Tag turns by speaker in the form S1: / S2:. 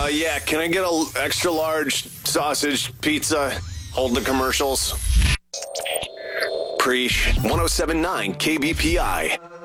S1: Yeah, can I get a extra large sausage pizza? Hold the commercials. Preach 107.9 KBPI.